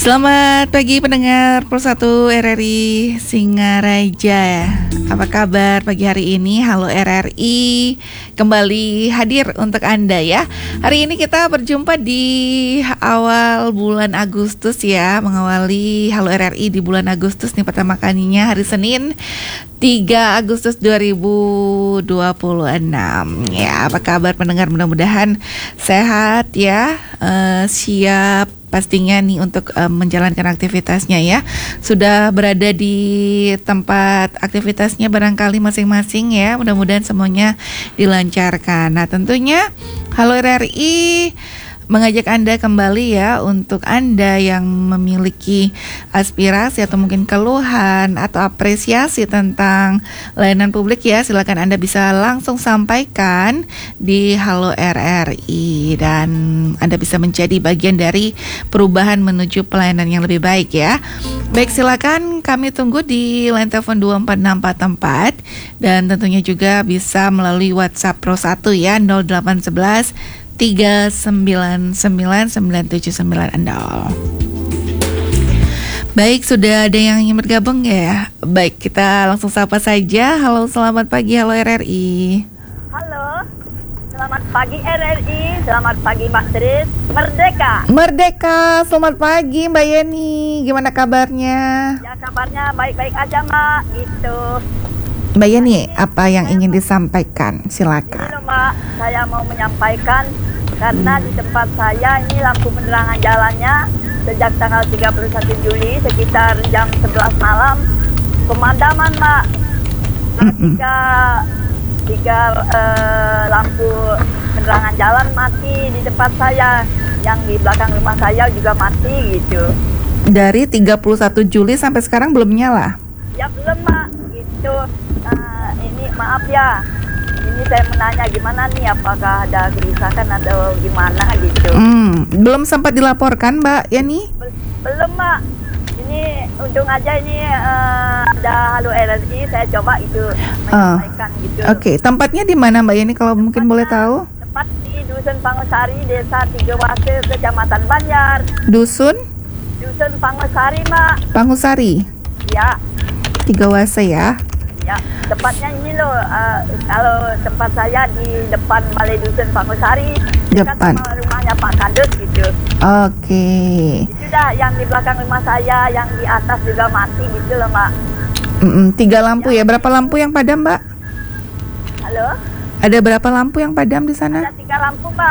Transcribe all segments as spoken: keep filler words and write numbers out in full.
Selamat pagi pendengar Persatu R R I Singaraja. Apa kabar pagi hari ini? Halo R R I, kembali hadir untuk Anda ya. Hari ini kita berjumpa di awal bulan Agustus ya, mengawali Halo R R I di bulan Agustus nih, pertama kalinya hari Senin tiga Agustus dua ribu dua puluh enam. Ya, apa kabar pendengar? Mudah-mudahan sehat ya, uh, siap pastinya nih untuk uh, menjalankan aktivitasnya ya. Sudah berada di tempat aktivitasnya barangkali masing-masing ya. Mudah-mudahan semuanya dilancarkan. Nah, tentunya Halo R R I mengajak Anda kembali ya, untuk Anda yang memiliki aspirasi atau mungkin keluhan atau apresiasi tentang layanan publik ya, silakan Anda bisa langsung sampaikan di Halo R R I dan Anda bisa menjadi bagian dari perubahan menuju pelayanan yang lebih baik ya. Baik, silakan kami tunggu di line telepon dua empat enam empat empat dan tentunya juga bisa melalui WhatsApp Pro satu ya, nol delapan satu satu tiga sembilan sembilan sembilan tujuh sembilan nol. Baik, sudah ada yang ingin bergabung ya? Baik, kita langsung sapa saja. Halo, selamat pagi Halo R R I. Halo, selamat pagi R R I. Selamat pagi Mbak Tris. Merdeka. Merdeka, selamat pagi Mbak Yeni. Gimana kabarnya? Ya, kabarnya baik-baik aja Mbak, gitu. Mbak Yeni, apa yang ingin disampaikan? Silakan. Ini loh Mbak, saya mau menyampaikan karena di tempat saya ini lampu penerangan jalannya sejak tanggal tiga puluh satu Juli sekitar jam sebelas malam pemadaman Mbak. Nah, tiga, tiga uh, lampu penerangan jalan mati di tempat saya, yang di belakang rumah saya juga mati gitu. Dari tiga puluh satu Juli sampai sekarang belum nyala? Ya belum Mbak, gitu. Nah, ini maaf ya, ini saya menanya gimana nih, apakah ada kerusakan atau gimana gitu. Hmm, belum sempat dilaporkan Mbak Yani? Bel- belum Mbak, ini untung aja ini uh, ada Halo R R I, saya coba itu menyampaikan uh, gitu. Oke, okay. Tempatnya di mana Mbak Yani kalau mungkin Tempatnya, boleh tahu? Tepat di Dusun Pangosari, Desa Tigawase, Kecamatan Banjar. Dusun? Dusun Pangosari Mbak. Pangosari? Ya. Tigawase ya? Ya, tepatnya ini loh, uh, kalau tempat saya di depan Balai Dusun Pangosari, depan sama rumahnya Pak Kades gitu. Oke. Okay. Itu dah yang di belakang rumah saya, yang di atas juga mati gitu loh Mbak. Mm-mm, tiga lampu ya. ya. Berapa lampu yang padam Mbak? Halo? Ada berapa lampu yang padam di sana? Ada tiga lampu Mbak.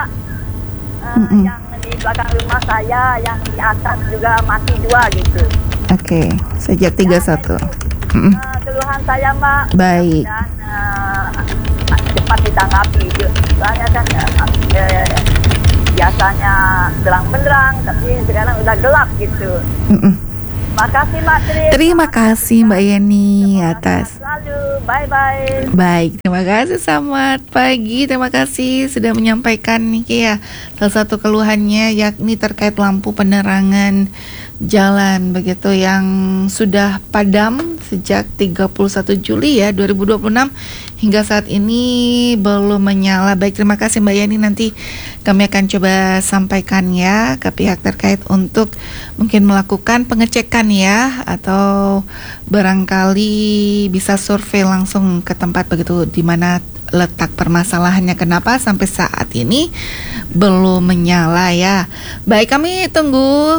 Uh, yang di belakang rumah saya, yang di atas juga mati dua gitu. Oke, okay. Sejak tiga puluh satu. Uh, keluhan saya Mbak. Baik. Dan uh, cepat ditanggapi gitu. Soalnya kan uh, uh, biasanya terang benderang, tapi sekarang udah gelap gitu. Mm-mm. Makasih Mbak Tri. Terima kasih Mbak Yeni atas. Selalu, bye bye. Baik, terima kasih, selamat pagi. Terima kasih sudah menyampaikan nih ya salah satu keluhannya, yakni terkait lampu penerangan jalan begitu yang sudah padam sejak tiga puluh satu Juli ya dua ribu dua puluh enam hingga saat ini belum menyala. Baik, terima kasih Mbak Yani, nanti kami akan coba sampaikan ya ke pihak terkait untuk mungkin melakukan pengecekan ya, atau barangkali bisa survei langsung ke tempat begitu di mana letak permasalahannya, kenapa sampai saat ini belum menyala ya. Baik, kami tunggu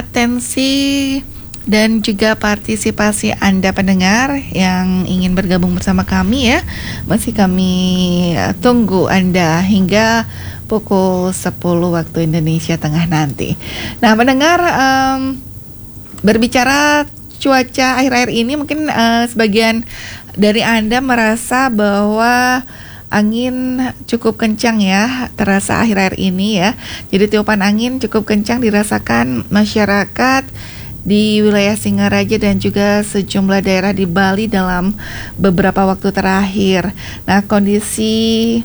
atensi dan juga partisipasi Anda pendengar yang ingin bergabung bersama kami ya. Masih kami tunggu Anda hingga pukul sepuluh waktu Indonesia Tengah nanti. Nah pendengar, um, berbicara cuaca akhir-akhir ini, mungkin uh, sebagian dari Anda merasa bahwa angin cukup kencang ya, terasa akhir-akhir ini ya. Jadi tiupan angin cukup kencang dirasakan masyarakat di wilayah Singaraja dan juga sejumlah daerah di Bali dalam beberapa waktu terakhir. Nah, kondisi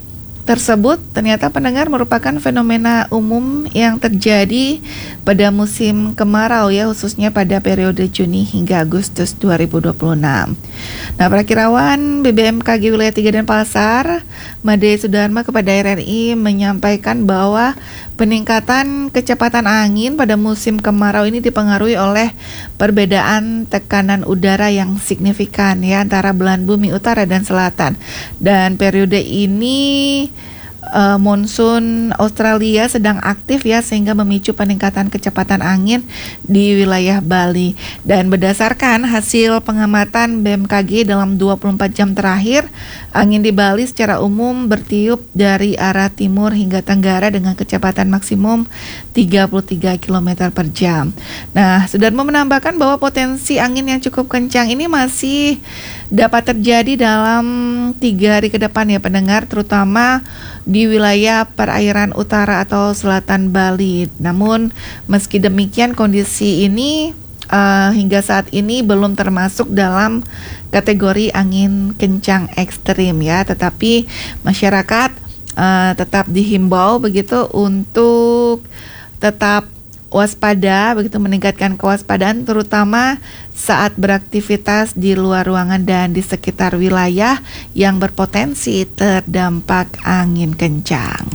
tersebut ternyata pendengar merupakan fenomena umum yang terjadi pada musim kemarau ya, khususnya pada periode Juni hingga Agustus dua ribu dua puluh enam. Nah, Prakirawan B B M K G Wilayah tiga Denpasar, Made Sudarma kepada R R I menyampaikan bahwa peningkatan kecepatan angin pada musim kemarau ini dipengaruhi oleh perbedaan tekanan udara yang signifikan ya antara belahan bumi utara dan selatan. Dan periode ini uh, monsun Australia sedang aktif ya, sehingga memicu peningkatan kecepatan angin di wilayah Bali. Dan berdasarkan hasil pengamatan B M K G dalam dua puluh empat jam terakhir, angin di Bali secara umum bertiup dari arah timur hingga tenggara dengan kecepatan maksimum tiga puluh tiga kilometer per jam. Nah, Sudarmo menambahkan bahwa potensi angin yang cukup kencang ini masih dapat terjadi dalam tiga hari ke depan ya pendengar, terutama di wilayah perairan utara atau selatan Bali. Namun meski demikian kondisi ini uh, hingga saat ini belum termasuk dalam kategori angin kencang ekstrim ya, tetapi masyarakat uh, tetap dihimbau begitu untuk tetap waspada, begitu meningkatkan kewaspadaan terutama saat beraktivitas di luar ruangan dan di sekitar wilayah yang berpotensi terdampak angin kencang.